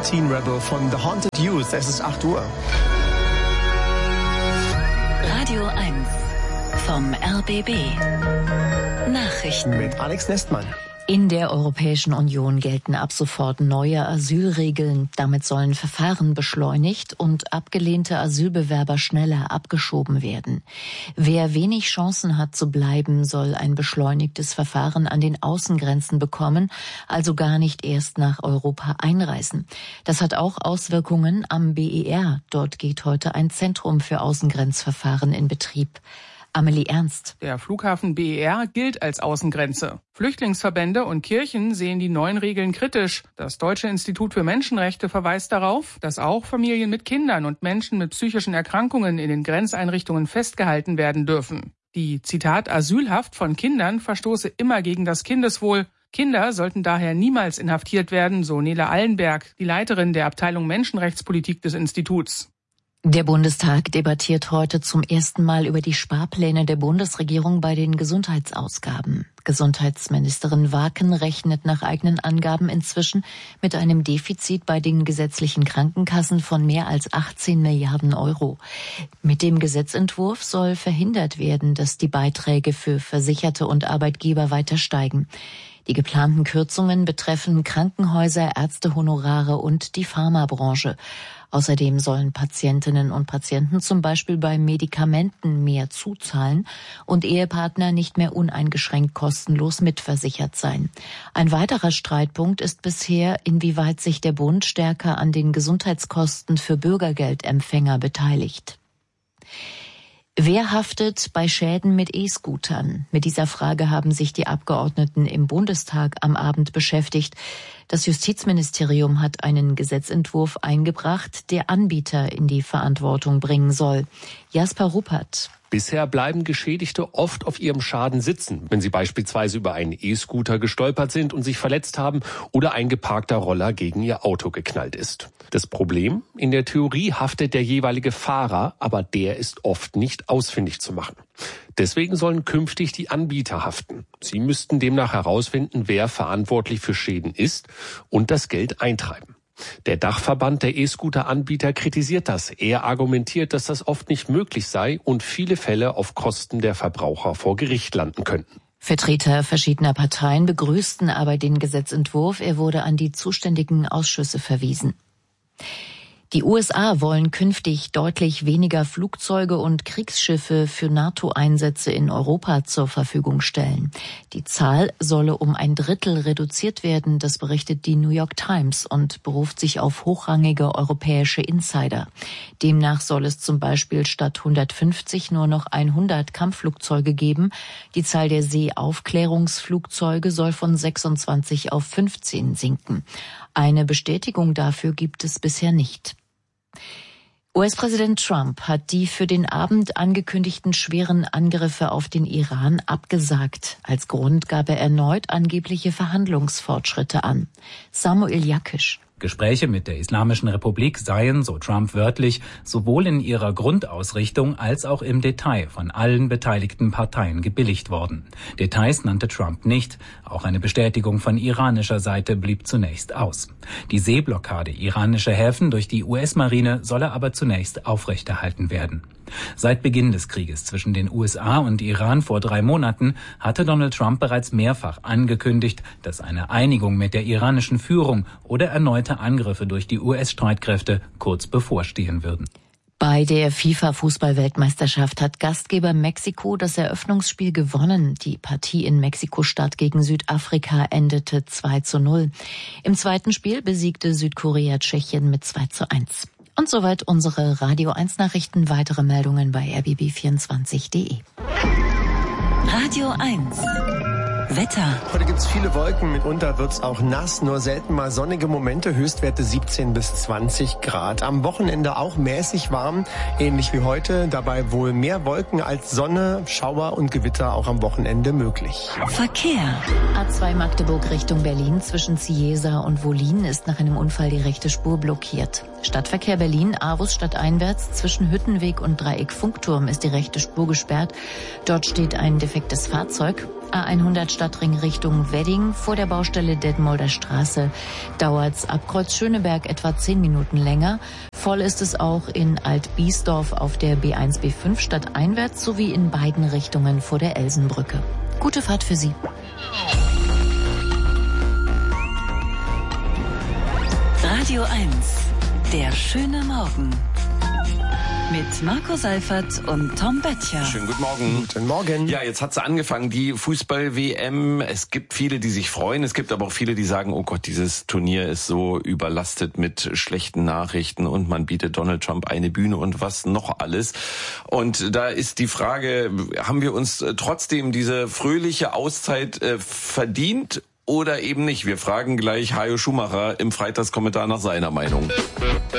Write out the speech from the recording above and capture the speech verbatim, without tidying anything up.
Teen Rebel von The Haunted Youth. Es ist acht Uhr. Radio eins vom R B B. Nachrichten mit Alex Nestmann. In der Europäischen Union gelten ab sofort neue Asylregeln. Damit sollen Verfahren beschleunigt und abgelehnte Asylbewerber schneller abgeschoben werden. Wer wenig Chancen hat zu bleiben, soll ein beschleunigtes Verfahren an den Außengrenzen bekommen, also gar nicht erst nach Europa einreisen. Das hat auch Auswirkungen am B E R. Dort geht heute ein Zentrum für Außengrenzverfahren in Betrieb. Amelie Ernst. Der Flughafen B E R gilt als Außengrenze. Flüchtlingsverbände und Kirchen sehen die neuen Regeln kritisch. Das Deutsche Institut für Menschenrechte verweist darauf, dass auch Familien mit Kindern und Menschen mit psychischen Erkrankungen in den Grenzeinrichtungen festgehalten werden dürfen. Die, Zitat, Asylhaft von Kindern verstoße immer gegen das Kindeswohl. Kinder sollten daher niemals inhaftiert werden, so Nele Allenberg, die Leiterin der Abteilung Menschenrechtspolitik des Instituts. Der Bundestag debattiert heute zum ersten Mal über die Sparpläne der Bundesregierung bei den Gesundheitsausgaben. Gesundheitsministerin Waken rechnet nach eigenen Angaben inzwischen mit einem Defizit bei den gesetzlichen Krankenkassen von mehr als achtzehn Milliarden Euro. Mit dem Gesetzentwurf soll verhindert werden, dass die Beiträge für Versicherte und Arbeitgeber weiter steigen. Die geplanten Kürzungen betreffen Krankenhäuser, Ärztehonorare und die Pharmabranche. Außerdem sollen Patientinnen und Patienten zum Beispiel bei Medikamenten mehr zuzahlen und Ehepartner nicht mehr uneingeschränkt kostenlos mitversichert sein. Ein weiterer Streitpunkt ist bisher, inwieweit sich der Bund stärker an den Gesundheitskosten für Bürgergeldempfänger beteiligt. Wer haftet bei Schäden mit E-Scootern? Mit dieser Frage haben sich die Abgeordneten im Bundestag am Abend beschäftigt. Das Justizministerium hat einen Gesetzentwurf eingebracht, der Anbieter in die Verantwortung bringen soll. Jasper Ruppert. Bisher bleiben Geschädigte oft auf ihrem Schaden sitzen, wenn sie beispielsweise über einen E-Scooter gestolpert sind und sich verletzt haben oder ein geparkter Roller gegen ihr Auto geknallt ist. Das Problem? In der Theorie haftet der jeweilige Fahrer, aber der ist oft nicht ausfindig zu machen. Deswegen sollen künftig die Anbieter haften. Sie müssten demnach herausfinden, wer verantwortlich für Schäden ist und das Geld eintreiben. Der Dachverband der E-Scooter-Anbieter kritisiert das. Er argumentiert, dass das oft nicht möglich sei und viele Fälle auf Kosten der Verbraucher vor Gericht landen könnten. Vertreter verschiedener Parteien begrüßten aber den Gesetzentwurf. Er wurde an die zuständigen Ausschüsse verwiesen. Die U S A wollen künftig deutlich weniger Flugzeuge und Kriegsschiffe für NATO-Einsätze in Europa zur Verfügung stellen. Die Zahl solle um ein Drittel reduziert werden, das berichtet die New York Times und beruft sich auf hochrangige europäische Insider. Demnach soll es zum Beispiel statt hundertfünfzig nur noch hundert Kampfflugzeuge geben. Die Zahl der Seeaufklärungsflugzeuge soll von sechsundzwanzig auf fünfzehn sinken. Eine Bestätigung dafür gibt es bisher nicht. U S-Präsident Trump hat die für den Abend angekündigten schweren Angriffe auf den Iran abgesagt. Als Grund gab er erneut angebliche Verhandlungsfortschritte an. Samuel Jakisch. Gespräche mit der Islamischen Republik seien, so Trump wörtlich, sowohl in ihrer Grundausrichtung als auch im Detail von allen beteiligten Parteien gebilligt worden. Details nannte Trump nicht. Auch eine Bestätigung von iranischer Seite blieb zunächst aus. Die Seeblockade iranischer Häfen durch die U S-Marine solle aber zunächst aufrechterhalten werden. Seit Beginn des Krieges zwischen den U S A und Iran vor drei Monaten hatte Donald Trump bereits mehrfach angekündigt, dass eine Einigung mit der iranischen Führung oder erneute Angriffe durch die U S-Streitkräfte kurz bevorstehen würden. Bei der FIFA-Fußball-Weltmeisterschaft hat Gastgeber Mexiko das Eröffnungsspiel gewonnen. Die Partie in Mexiko-Stadt gegen Südafrika endete zwei zu null. Im zweiten Spiel besiegte Südkorea Tschechien mit zwei zu eins. Und soweit unsere Radio eins Nachrichten. Weitere Meldungen bei r b b vierundzwanzig punkt d e. Radio eins. Wetter. Heute gibt's viele Wolken, mitunter wird's auch nass, nur selten mal sonnige Momente, Höchstwerte siebzehn bis zwanzig Grad. Am Wochenende auch mäßig warm, ähnlich wie heute, dabei wohl mehr Wolken als Sonne, Schauer und Gewitter auch am Wochenende möglich. Verkehr. A zwei Magdeburg Richtung Berlin zwischen Ciesa und Wollin ist nach einem Unfall die rechte Spur blockiert. Stadtverkehr Berlin, Aarhus stadteinwärts zwischen Hüttenweg und Dreieck Funkturm ist die rechte Spur gesperrt. Dort steht ein defektes Fahrzeug. A hundert Südstadtring Richtung Wedding. Vor der Baustelle Detmolder Straße dauert's ab Kreuz Schöneberg etwa zehn Minuten länger. Voll ist es auch in Alt-Biesdorf auf der B eins B fünf stadteinwärts sowie in beiden Richtungen vor der Elsenbrücke. Gute Fahrt für Sie. Radio eins, der schöne Morgen. Mit Marco Seifert und Tom Böttcher. Schönen guten Morgen. Guten Morgen. Ja, jetzt hat sie angefangen, die Fußball-W M. Es gibt viele, die sich freuen. Es gibt aber auch viele, die sagen, oh Gott, dieses Turnier ist so überlastet mit schlechten Nachrichten und man bietet Donald Trump eine Bühne und was noch alles. Und da ist die Frage, haben wir uns trotzdem diese fröhliche Auszeit äh, verdient oder eben nicht? Wir fragen gleich Hajo Schumacher im Freitagskommentar nach seiner Meinung.